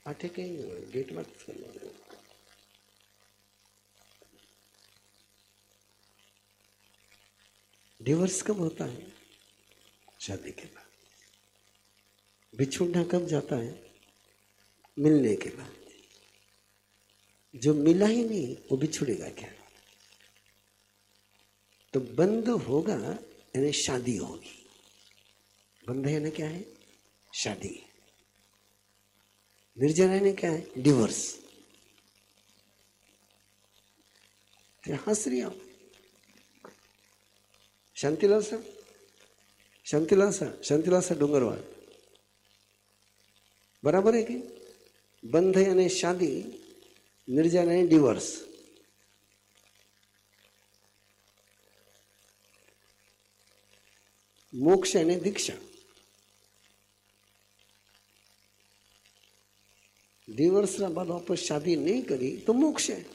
आठे कहीं गेट मत खोलो। डिवोर्स कब होता है? शादी के बाद। बिछुड़ना कब जाता है? मिलने के बाद। जो मिला ही नहीं वो बिछुड़ेगा क्या? तो बंध होगा यानी शादी होगी। बंध यानी क्या है? शादी। निर्जन यानी क्या है? डिवोर्स। हंस रही हो? शांतिलाल सर डोंगरवाल, बराबर है कि? बंध यानी शादी, निर्जन यानी डिवोर्स। मोक्ष यानी दीक्षा। डिवोर्स ना बाद वापस शादी नहीं करी तो मोक्ष है,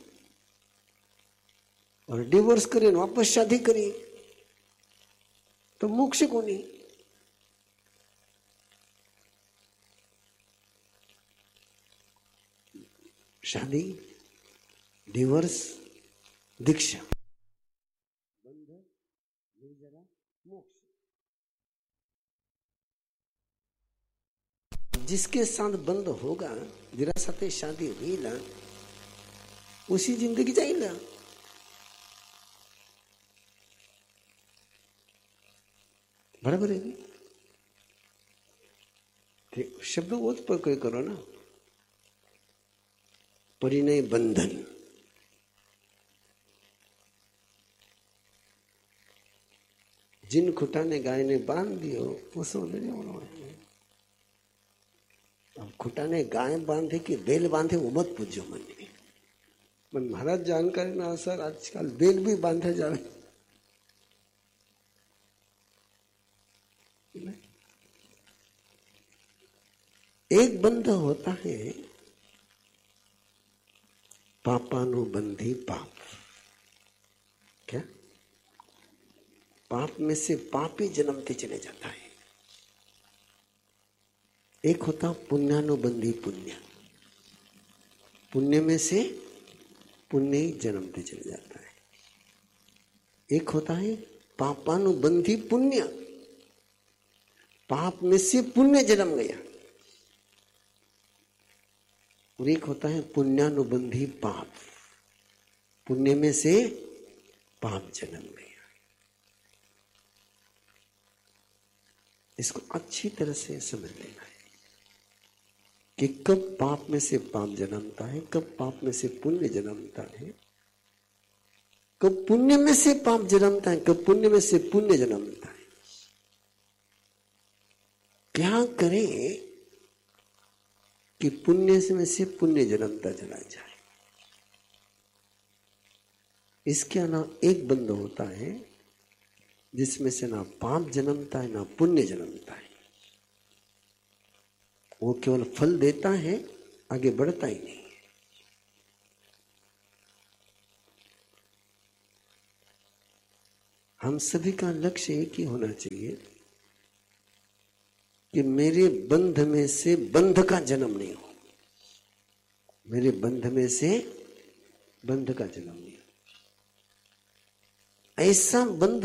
और डिवोर्स करे वापस शादी करी तो मोक्ष को नहीं। शादी, डिवोर्स, दीक्षा, बंध, निर्जरा, मोक्ष। जिसके साथ बंद होगा, जिरा साथे शादी हुई ना, उसी जिंदगी जाएगा। बराबर है कि? शब्द वो पर कोई करो ना। परिणय बंधन। जिन खुटा ने गाय ने बांध दियो वो सोने है। अब खुटा ने गाय बांधे कि बेल बांधे वो मत पूछो मन महाराज जानकारी ना सर आजकल बेल भी बांधे जावे। एक बंध होता है पापानुबंधी पाप। क्या? पाप में से पाप ही जन्मते चले जाता है। एक होता पुण्यानुबंधी पुण्य, पुण्य में से पुण्य ही जन्मते चले जाता है। एक होता है पापानुबंधी पुण्य, पाप में से पुण्य जन्म गया। और एक होता है पुण्यानुबंधी पाप, पुण्य में से पाप जन्म गया। इसको अच्छी तरह से समझ लेना है कि कब पाप में से पाप जन्मता है, कब पाप में से पुण्य जन्मता है, कब पुण्य में से पाप जन्मता है, कब पुण्य में से पुण्य जन्मता है। क्या करें कि पुण्य में से पुण्य जन्मता चला जाए? इसके अलावा एक बंध होता है जिसमें से ना पाप जन्मता है ना पुण्य जन्मता है। वो केवल फल देता है, आगे बढ़ता ही नहीं है। हम सभी का लक्ष्य एक ही होना चाहिए कि मेरे बंध में से बंध का जन्म नहीं हो, मेरे बंध में से बंध का जन्म नहीं हो। ऐसा बंध